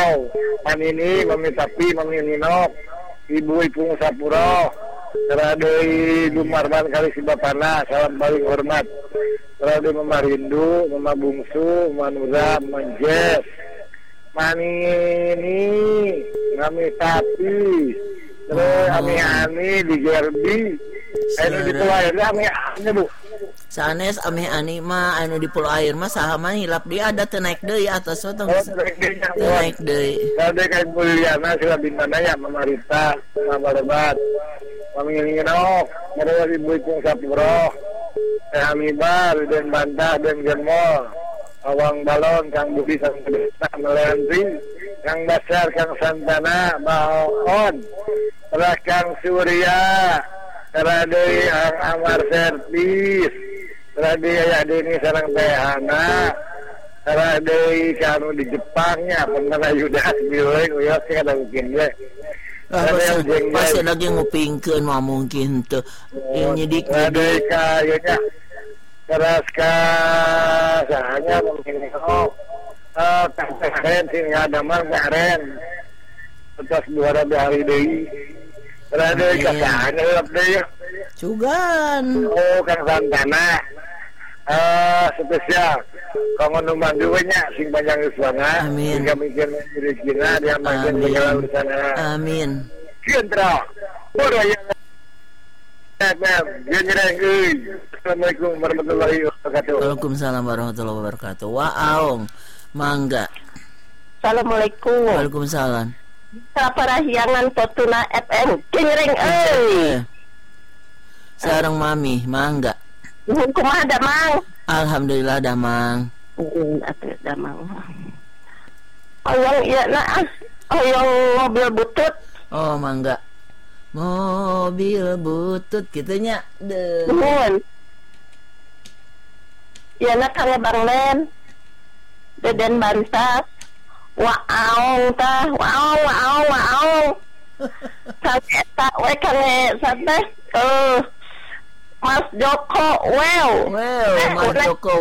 Wow, Manini, Mami Tapi, Mami Ninok, Ibu Ipung Sapuro, Teradei Dumarman kali si Bapana, salam paling hormat. Teradei Mama Rindu, Mama Bungsu, Mama Nura, Mama Jess, Manini, Mami Tapi, terus Ami di Gerbi, anu di Pulau Air, Ami Bu. Sanes Ami Ani mah anu di Pulau Air mah saha mah hilap dia ada teu naik deui atas mah tong naik deui. Tadi kan Mulyana sila bintana ya Mama Rita, Mama Lebat. Mami Nginok, Mereka Ibu Ipung Sapuro, Amibar, Den Bantah, Den Gemol, Awang Balon, Kang Budi, Kang Kedesa, Melentri, Kang Basar, Kang Santana, Baon, terus Kang Surya, Teradei Ang Amar Servis, Teradei Ayah Dini Sarang Tehana, Teradei Kanu di Jepangnya, Pemana Yudas Bileng, Uyosnya ada mungkin deh. Pasti lagi ngupingkeun mah mungkin tuh nyidik Teradei kayaknya terus ka sahanya mungkin karen sih nggak ada mah karen terus 2 hari deui Teradei kasahanya lep deui Cugan Kang Santana spesial kanggo nu mandunya sing panjang uswana hingga mikir rezekina dia makin segala urusan amin Kendra Boraya Assalamualaikum warahmatullahi wabarakatuh. Waalaikumsalam warahmatullahi wabarakatuh. Waaong mangga. Assalamualaikum. Waalaikumsalam. Saparahyangan Fortuna FM kinring euy. Sareng mami mangga. Kumaha da mang? Alhamdulillah da mang. Atuh da mang. Oyong ieu na oyong mobil butut. Oh mangga. Mobil butut gitunya deh. Nuhun. Ieu na Kang Bang Len. Deden Bansas. Waaong tah, waaong. Eta we Kang sate. Mas Joko, Mas Joko,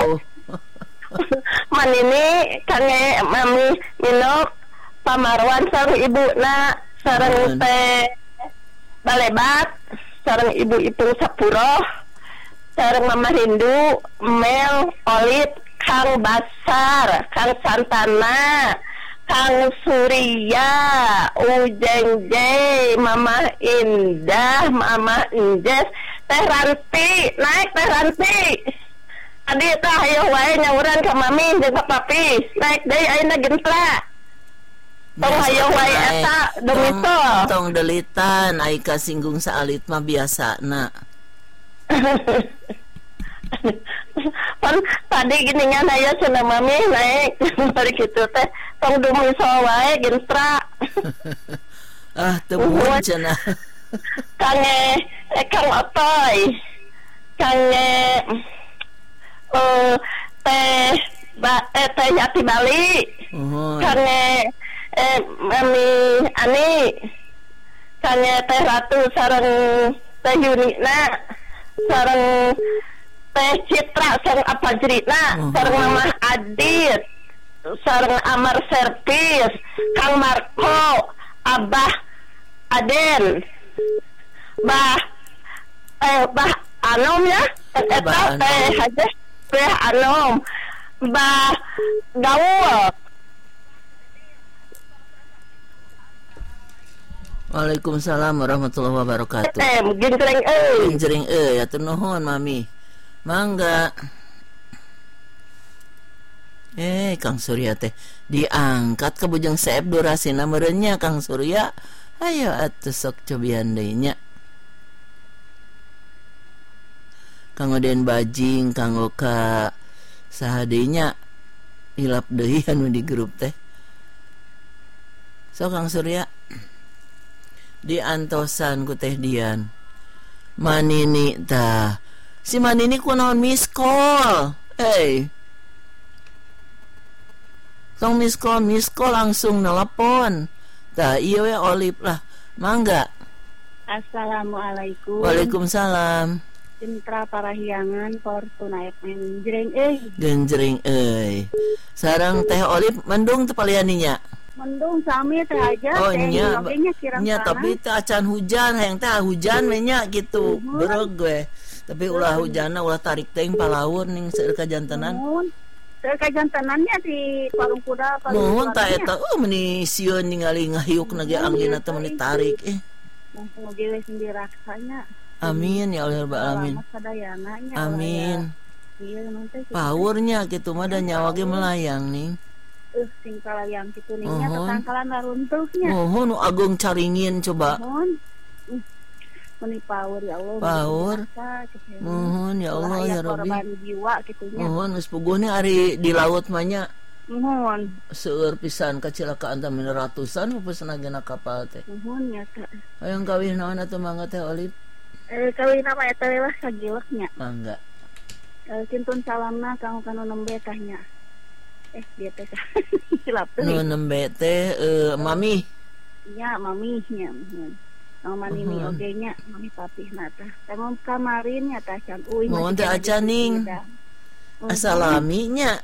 Manini Kang Mami Minok, Pamarwan sareng ibuna, sareng teh Balebat, sareng Ibu Ipung Sapuro, sareng Mama Rindu, Mel, Olit, Kang Basar, Kang Santana, Kang Surya, Ujeng J, Mama Indah, Mama Injes, Teh Ranti, naik Teh Ranti. Tadi tah hayo wae nyauran ka Mami jeung ka Papi, naik deui ayeuna gentra. Tong hayo wae eta demito. Tong delitan ai ka singgung saalit mah biasana. Pan tadi geuningan hayo cenah Mami naik bari kitu teh tong dumisa wae gentra. Teu muun cenah. Kang Otoy. Teh Yati Bali. Mami Ani. Teh Ratu sareng Teh Yunina. Sareng Teh Citra sareng Apajrina. Sareng Mama Adit. Sareng Amar Servis. Kang Marco. Abah Aden. Bah Anom ya. Eta teh haja teh Anom. Bah Gaul. Waalaikumsalam warahmatullahi wabarakatuh. Genjreng atuh nuhun Mami. Mangga. Kang Surya teh diangkat ke bujang saeb durasina meureunnya Kang Surya. Ayo atuh sok cobian deui nya. Kanggo Den Bajing, kanggo ka saha deui nya hilap deui anu di grup teh. Sok Kang Surya. Diantosan ku Teh Dian. Manini tah. Si Manini kunaon miss call. Tong miss call langsung nelpon. Tah ieu we Olip lah. Mangga. Assalamualaikum. Waalaikumsalam. Cintra Parahyangan Fortuna FM genjreng Sareng Teh Olip mendung teu palianinya. Mendung sami teh aja Oh teh nya, ogenya kirang nya tapi teh acan hujan, hayang teh hujan we nya gitu. Berog gue. Tapi ulah hujanna ulah tarik teh palaur ning seueur kajantenan. Seueur kajantenannya di Parung Kuda Nuhun ta eta meuni sieun ningali ngahiukna ge anginna teh meuni tarik. Mugi we sendiraksanya. Amin ya Allah rabbal alamin. Amin. Ieu nanti Powernya gitu mah da nyawa ge melayang ning. sing kalayang kitu nya tetangkalan runtuhnya. Nuhun nu agung caringin coba. Nuhun. Meni power ya Allah. Power. Nuhun ya Allah ya Rabbi. Korban jiwa kitu nya. Nuhun geus puguhna ari di laut mah nya. Nuhun. Seueur pisan kecelakaan teh ratusan upesna gena kapal teh. Nuhun nya teh. Hayang kawin naon atuh mangga teh Olip? Kawin apa eta lah sagileknya. Mangga. Kintun salamna kang kanu nembe kahnya. Dia teh silap teh. Nu nembe teh mami. Iya, mamihnya. Nama Nini oge nya, mami papihna teh. Tanggung kamarin nya teh can uih. Mohon teh acaning. Asalaminya.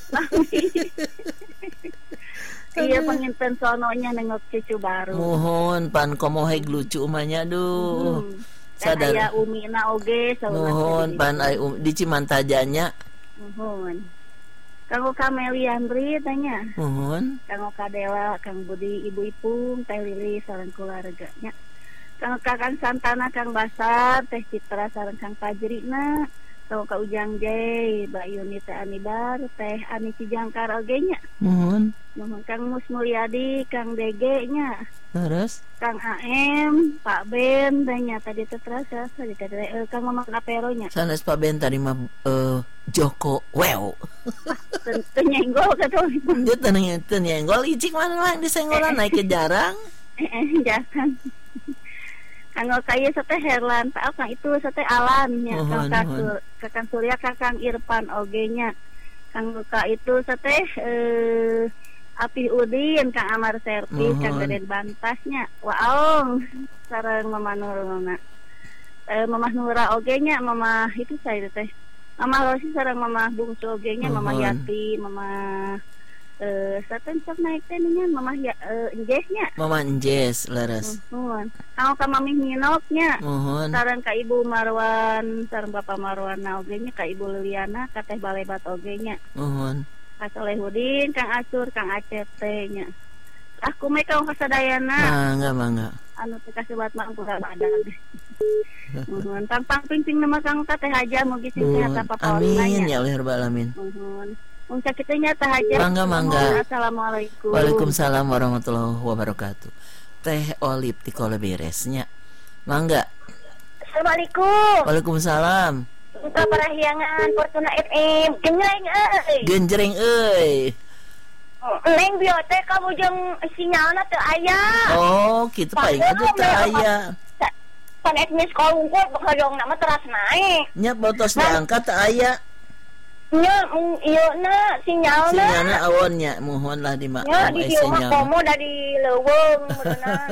Iya penginten sononya nengok cucu baru. Mohon pan komoheg lucu umanya duh. Sadar. Aya umina oge saurna. Mohon pan ai di Cimantajanya. Mohon. Kanggo Kameliandri tanya. Mohon. Kanggo Kadela, Kang Budi, Ibu Ipung, Teh Lili sareng keluarganya. Kanggo Kakang Santana, Kang Basar, Teh Citra sareng Kang Fajrina. Kanggo Kak Ujang Jay, Mbak Yuni Teh Anibar, Teh Ani Cijangkar oge nya. Mohon. Mohon Kang Mus Mulyadi, Kang Dege nya. Terus Kang AM, Pak Ben tanya tadi terasa tadi Kang Mamak Apero nya. sanes Pak Ben tadi mah Joko wow. Tenyenggol kata Dia tenyenggol icik mana lah disenggolan naik ke jarang. Jangan. Kanggo kaya sate Herlan, Kang itu sate Alan nya, Kakang Surya, Kakang Irfan oge nya. Kanggo ka itu sate Api Udin, Kang Amar Servis, Kang Deden Bantasnya, Waong, sareng Mama Nuruna, Mama Nura oge nya, Mama itu saya teh, Mama Rosi sareng Mama Bungsu oge nya, Mama Yati, Mama saten sok naik teh nya, Mama Enjes nya, Mama Enjes laras. Mohon, kang ka Mami Minok nya, sareng ka Ibu Marwan, sareng Bapak Marwan oge nya, ka Ibu Liliana, ka Teh Balebat oge nya. Mohon. Kak Solehudin, Kang Asur, Kang ACT nya. Aku mah kau kasadayana. Mangga. Anu teh kasebat mah pura badag. Mohon tampang pingping nama Kang teh haja mugi sing sehat apa amin ya Allah rabbal alamin. Mohon. Mun sakitu nya teh haja. Mangga. Assalamualaikum. Waalaikumsalam warahmatullahi wabarakatuh. Teh Olip ti kole beresnya. Mangga. Assalamualaikum. Waalaikumsalam. Untuk parahyangan Fortuna FM genjreng euy. Neng biote kamu jeung sinyalna teu aya. Oh, kitu paling teu aya. Pan etnis kalungkut hoyong nama teras naik. Nya botos diangkat teu aya. Nya ieu na sinyalna. Sinyalna awonnya mohon lah di mak. Nya di dieu mah komo da di leuweung meureunana.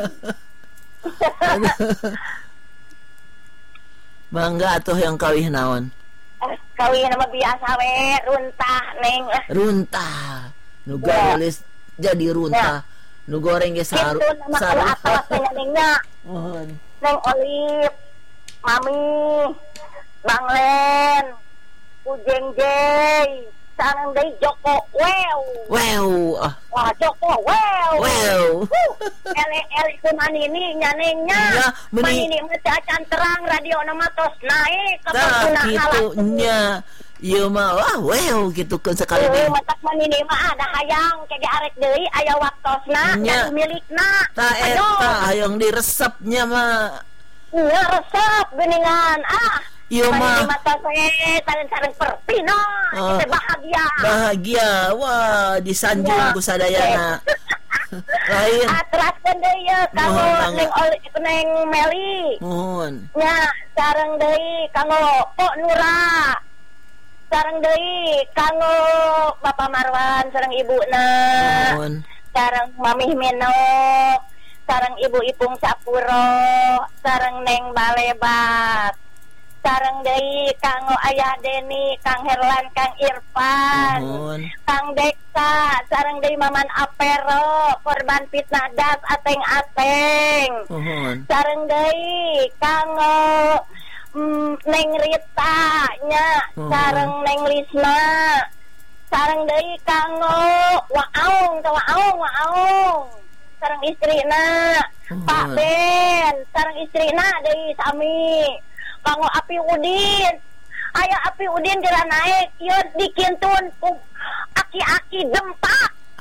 Mangga atuh yang kawih naon? Kawih nama biasa we runtah neng. Runtah. Nu garis jadi runtah. Nu goreng ge saru. Saru apa nengnya? Mohon. Neng Olip, Mami, Bang Len, Ujeng Jay, sareng deui Joko wow. Wah Joko wow. Ele kumanini nyanengnya. Ya, manini mah teu acan terang radio nama tos naik ka Fortuna kitu nya. Ieu mah wow gitu kan sekali deui. Matak manini mah ada hayang kege arek deui aya waktosna dan milikna. Ta eta hayang diresepnya mah. Nya resep geuningan Ieu mah mata saya sareng perpina kita bahagia wah disanjung ku sadayana. Lain atraskeun deui ye kanggo neng Meli. Mohon. Nya sareng deui kanggo Pok Nura. Sareng deui kanggo Bapak Marwan sareng ibuna. Mohon. Sareng Mami Minok, sareng Ibu Ipung Sapuro, sareng Neng Balebat. sareng deui Kang Ayah Deni, Kang Herlan, Kang Irfan, Kang Deksa, sareng deui Maman Apero, korban fitnah das ateng-ateng. Sareng deui Kang Neng Rita nya, sareng Neng Lisna. Sareng deui Kang Waong. Sareng istrina Pak Ben, sareng istrina deui sami. Kang Api Udin. Aya Api Udin geura naik ieu dikintun ku aki-aki dempa.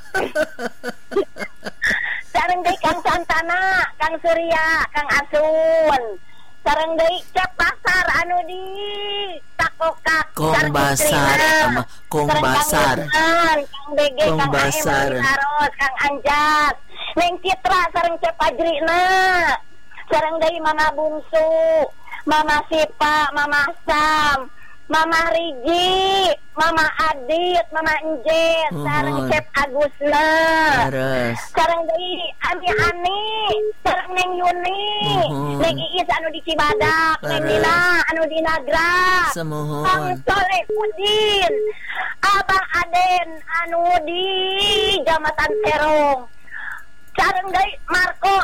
Sareng deui Kang Santana, Kang Surya, Kang Asun. Sareng deui Cep Pasar anu di Takokak. Kong Basar sama Kong Basar. Kang BG, Kang Basar. Kang Anjas. Neng Citra sareng Cep Ajrina. Sareng deui Mama Bungsu, Mama Sipa, Mama Sam, Mama Riji, Mama Adit, Mama Enjet, sareng Cep Agusna. Sareng deui Ami Ani, sareng Neng Yuni, Neng Iis anu di Cibadak, Neng Dina anu di Nagra. Kang Soleh Udin, Abah Aden anu di Jamatan Serong. Sareng deui Marco,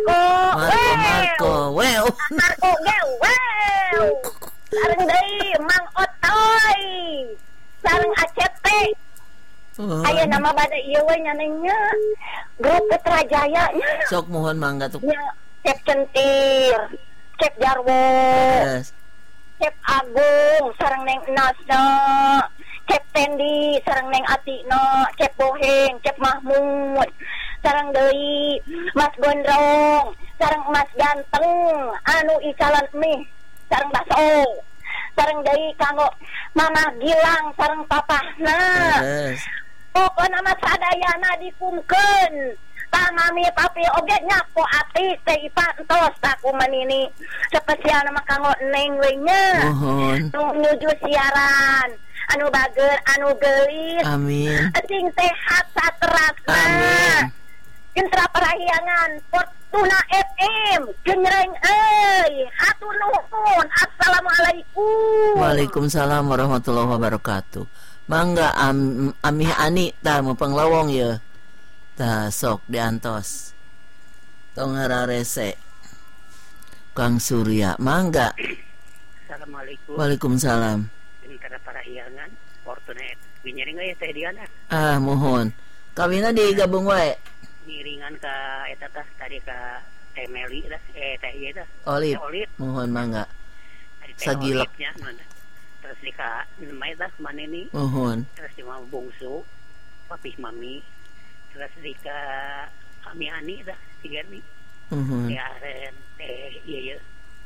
well. Marco geu, well. Sareng deui Mang Otoy. Sareng ACT. Aya nama bade ieu we nyanengnya. Grup Putra Jaya nya. Sok mohon mangga tuh. Cep Centir, Cep Jarwo. Cep Agung, sareng Neng Nasna. Cep Tendi, sareng Neng Atina, Cep Boheng, Cep Mahmud. Sareng deui Mas Gondrong, sareng Mas Ganteng anu icalan mih, sareng Baso. Sareng deui kanggo Mama Gilang sareng papahna. Pokona mah sadayana dipungkeun. Tah mami papi oge nya po ati teh ipa entos aku manini. Spesial mah kanggo Neng we nya. Nuju siaran. Anu bager, anu geulis. Amin. Sing sehat saterasna. Amin. Intra Parahyangan Fortuna FM Genreng hatur nuhun. Assalamualaikum. Waalaikumsalam warahmatullahi wabarakatuh. Mangga Amih Ani tah mau penglawong ya. Tah sok diantos. Tong hararese. Kang Surya, mangga. Assalamualaikum. Waalaikumsalam. Intra Parahyangan Fortuna winyaring aya teh diana. Mohon. Kawina digabung wae. Miringan ka eta tah tadi ka teh Meli dah teh ieu dah. Olip. Mohon mangga. Sagilek. Terus di ka nemai dah maneni. Mohon. Terus di Mama Bungsu, Papih Mami. Terus di ka Ami Ani dah tiga ni. Ya ren teh ieu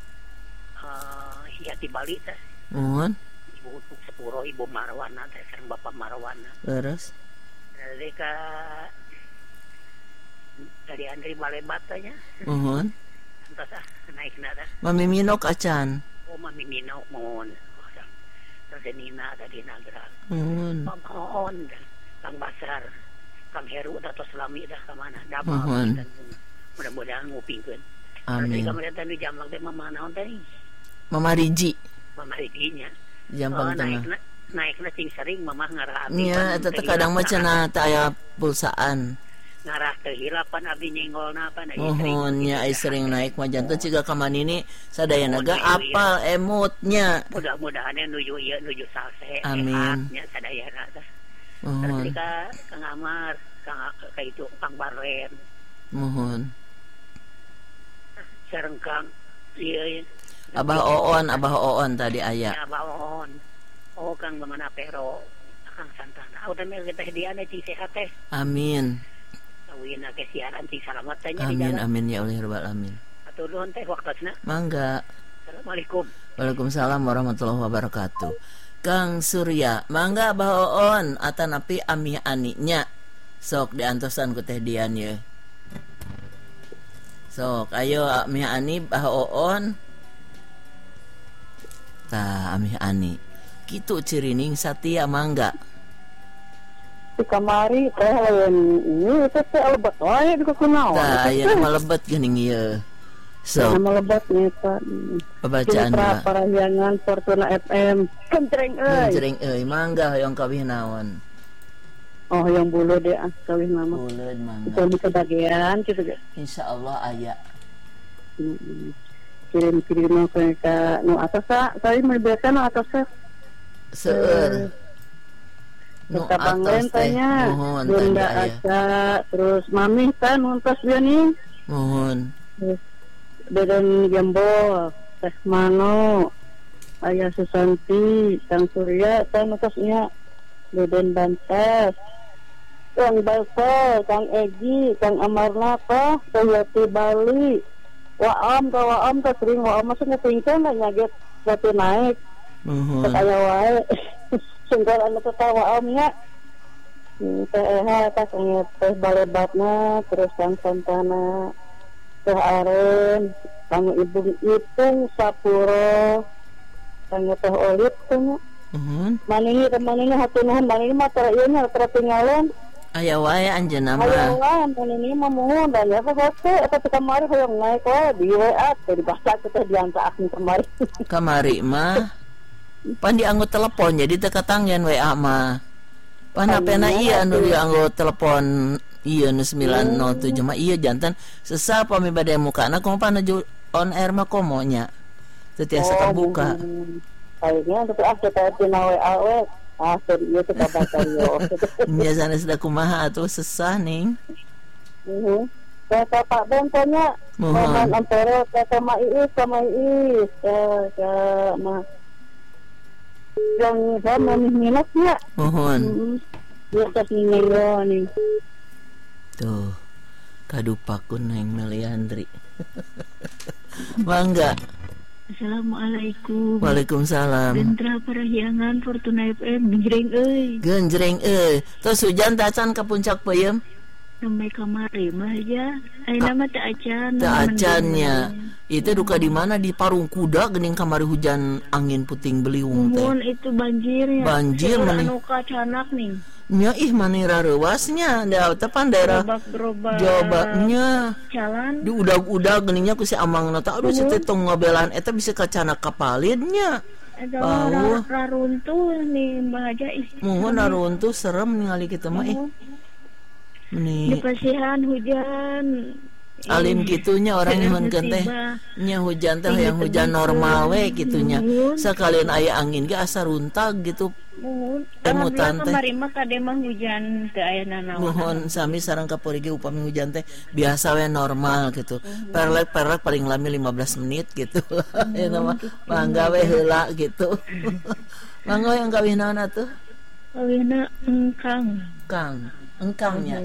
Yati Bali dah. Mohon. Ibu Sepuro, Ibu Marwana teh sareng Bapak Marwana. Terus. Dari ka dari Andri Balebat tanya. Mohon. Antos naik nada. Mami Minok acan. Oh Mami Minok mohon. Terus Nina tadi Nagra. Mohon. Kang Basar, Kang Heru atau Selami dah ke mana? Mohon. Mudah-mudahan ngupingkeun. Amin. Terus kemudian tadi Jampang teh Mama naon teh? Mama Riji. Mama Rijinya. Jampang tengah. Naikna cing sering Mama ngarah abdi. Iya, eta teh kadang mah cenah teh aya pulsaan. Ngarah kehilapan abdi nyenggolna apa Mohon nya ai sering naik mah janten ciga ka manini sadayana ga apal emotnya. Mudah-mudahan nuju ieu nuju salse. Amin. Nya sadayana teh. Mohon. Terus Kang Amar, Kang itu Kang Barlen. Mohon. Sareng Kang ieu Abah Oon tadi aya. Ya Abah Oon. Oh Kang Mamana Pero, Kang Santana. Udah mel teh diana cing sehat teh. Amin. Kawina ke siaran cing salamet teh nya di Amin jalan. amin ya Allah rabbal alamin. Atuh nuhun teh waktosna. Mangga. Assalamualaikum. Waalaikumsalam warahmatullahi wabarakatuh. Kang Surya, mangga Abah Oon atanapi Amih Ani nya. Sok diantosan ku teh Dian ye. Sok ayo Amih Ani Abah Oon. Tah Amih Ani. Kitu cirining Satya mangga. Di kamari teh lain ini teh lebet wae di kunaon. Tah aya mah lebet geuning ieu. So, nama lebatnya Pak. pabacaan Citra Parahyangan Fortuna FM. Kencreng Jering mangga yang kawin naon. Oh, yang bulu deh kawin nama. Buleud mangga. Itu di kebagian gitu ya. Insyaallah aya. Kirim-kirim ke nu atas saya melibatkan nu atas Seueur. Nu Banglen tanya. Mohon Bunda tanya aya. Aca, terus Mami kan nuntas dia nih. Mohon. Deden Gembol, Teh Mano, Ayah Susanti, Kang Surya, saya nutasnya Deden Bantes, Kang Balso, Kang Egi, Kang Amarna, Teh Yati Bali, Waam sering Waam masuk ngepingkan nggak nyaget jatuh naik, kaya wae, sungguh anak kata Waamnya, Teh Eha, Teh Balebatna, terus Kang Santana. Teh Aren, kang Ibu Ipung Sapuro, kang Teh Olip tanya. Manini hati nuhun manini mah tara ieu nya tara tinggalan. Aya wae anjeunna Aya mah. wae manini mah mohon da nya pasti eta teh kamari hoyong naik wae di WA teh dibaca teh diantakeun kamari. Kamari mah pan dianggo telepon jadi teu katanggen WA mah. Pan hapena ieu anu dianggo telepon iya nu 907 mah iya jantan sesa pami bade mukana kumaha panuju on air mah komonya teu tiasa kabuka. Kayaknya untuk kita tina WA we tadi ieu teh kabaca yo. Nya sanes da kumaha atuh sesah ning. Kata Pak Ben tanya Mohon. Antara kata Maiis mah yang sama minusnya. Mohon. Dia kesini nih. Tuh kadupakun neng Meliandri. Mangga. Assalamualaikum. Waalaikumsalam. Gentra Parahyangan Fortuna FM Genjreng tos hujan tacan ka puncak peuyeum. Sampai kamari mah ya. Ayeuna mah teu acan. Teu acannya. Itu duka di mana di Parung Kuda geuning kamari hujan angin puting beliung teh. Mohon itu banjirnya. Banjir mani. Anu kacanak nih. Nya ih manira reuasnya da tepan daerah Gerobak Jawabnya jalan di udag-udag geuningnya ku si amangna teh aduh si teh tong ngabelan eta bisa kacana kapalinnya. ada raruntuh nih Mbah Haja ih. Mohon raruntuh serem ningali kitu mah ih. Di pasihan hujan Alim gitunya orang nyuhunkeun teh nya hujan teh yang hujan normal we gitunya. Sakalian aya angin ge asa runtag gitu. Emutan teh kamari mah kade mah hujan teu aya nanaon. Mohon sami sareng kapori ge upami hujan teh biasa we normal gitu. Perlek paling lami 15 menit gitu. Eta mah mangga we heula gitu. Mangga yang kawin naon atuh? Kawinna Engkangnya.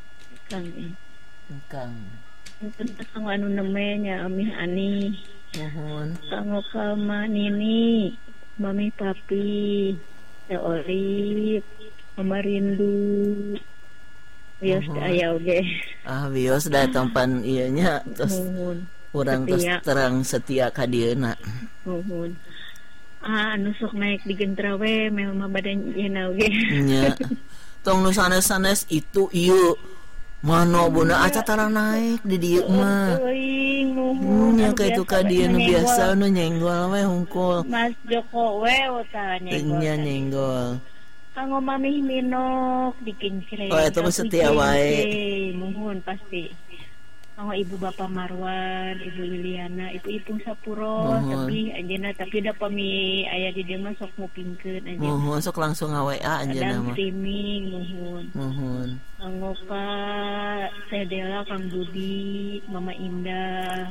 Engkang. Kang anu namanya Amih Ani. Mohon. Kang Kalma Nini, Mami Papi, Teh Olip, Mama Rindu. Bios aya oge. Bios da tempan ieu nya tos urang tos terang setia ka dieuna. Mohon. Anu sok naik di Gentra we mah badan yeuna oge. Nya. Tong nu sanes-sanes itu ieu mano buna aca tara naik di dieu mah. Nya kaitu ka dieu nu biasa nu nyenggol we hungkul. Mas Joko we utah nyenggol. Nya nyenggol. Kanggo Mamih Minok dikincreng. Oh eta mah setia wae. Muhun pasti. Kanggo Ibu Bapak Marwan, Ibu Liliana, Ibu Ipung Sapuro, tapi da pami aya di dieu mah sok ngupingkeun aja. Mohon sok langsung nga-WA anjeunna mah. Streaming Mohon. Kanggo Pak Sedela, Kang Budi, Mama Indah,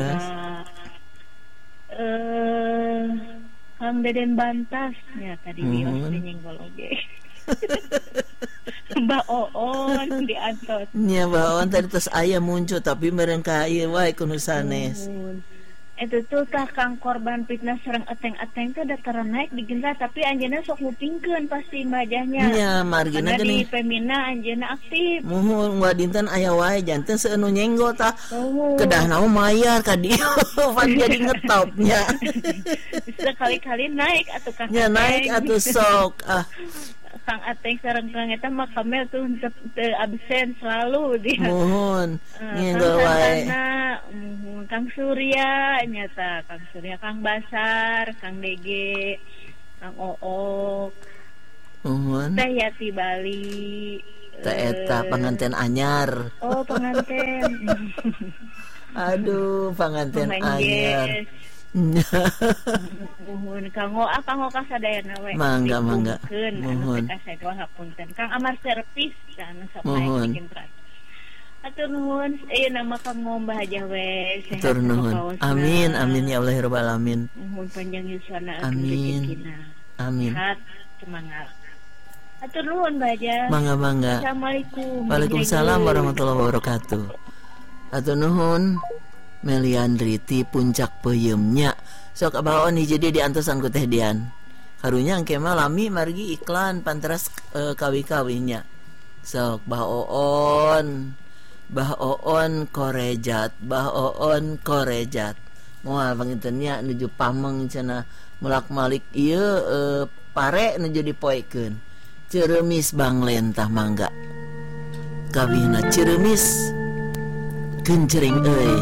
Kang Deden Bantas ya tadi bios nyenggol oge. Mbak Oon diantos. Nya Mbak Oon tadi terus aya muncul tapi meureun ka ieu wae kudu sanes. Itu tuh tah Kang korban fitnah sareng eteng-eteng teh dataran naik di Gentra tapi anjeunna sok ngupingkeun pasti mbajahnya. Nya margina geuning. Di Femina anjeunna aktif. Muhun gua dinten aya wae janten seueur nyenggol tah. Kedahna mah mayar ka dieu pan jadi ngetopnya. Sekali-kali naik atuh Kang. Nya naik atuh sok. Kang Ateng sareng Kang eta mah Kamel tuh absen selalu dia. Mohon nyenggol wae. Kang Surya nyata, Kang Surya, Kang Basar, Kang Dege, Kang Ook, Teh Yati Bali, Teh eta pengantin anyar. Oh pengantin. Aduh pengantin anyar. Mohon Kang Oka sadayana we. Mangga. Mohon. Kang Amar Servis kana sok bikin trat. Atur nuhun, nama Kang Mbah Haja we. Atur nuhun. Amin ya Allah ya rabbal alamin. Nuhun panjang yusana. Amin. Sehat, semangat. Atur nuhun Mbah Haja. Mangga. Assalamualaikum. Waalaikumsalam warahmatullahi wabarakatuh. Atur nuhun. Meliandri ti puncak peyemnya. Sok abaon jadi diantosan ku Teh Dian. Karunya engke mah lami margi iklan panteras kawi-kawinya. Sok Bah Oon korejat. Moal pangintennya nuju pameng cenah mulak-malik ieu pare nuju dipoekeun. Ceremis Bang Lentah mangga. Kawihna ceremis kencering euy.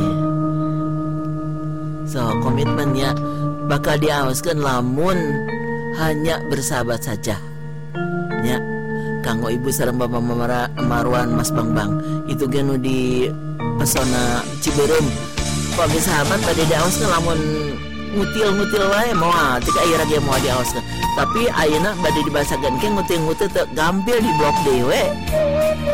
So komitmennya bakal diawaskan lamun hanya bersahabat saja. Nya kanggo ibu sareng Bapak Marwan Mas Bang itu genu di pesona Ciberem. Kok bersahabat tadi diawaskan lamun ngutil wae moal tika ieu rage moal diawaskan. Tapi ayeuna bade dibasakeun ke ngutil-ngutil teu gampil di blok dewe.